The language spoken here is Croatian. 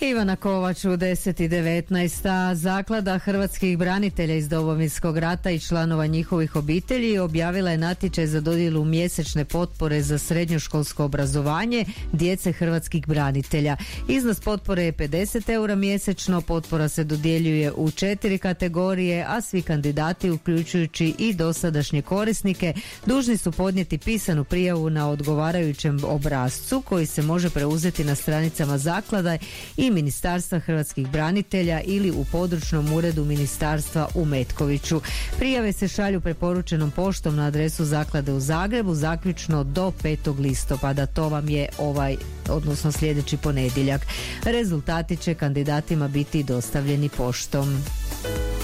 Ivana Kovač u 10:19. Zaklada hrvatskih branitelja iz Domovinskog rata i članova njihovih obitelji objavila je natječaj za dodjelu mjesečne potpore za srednjoškolsko obrazovanje djece hrvatskih branitelja. Iznos potpore je 50 eura mjesečno, potpora se dodjeljuje u 4 kategorije, a svi kandidati, uključujući i dosadašnje korisnike, dužni su podnijeti pisanu prijavu na odgovarajućem obrascu koji se može preuzeti na stranicama zaklade i Ministarstva hrvatskih branitelja ili u područnom uredu ministarstva u Metkoviću. Prijave se šalju preporučenom poštom na adresu zaklade u Zagrebu zaključno do 5. listopada. To vam je odnosno sljedeći ponedjeljak. Rezultati će kandidatima biti dostavljeni poštom.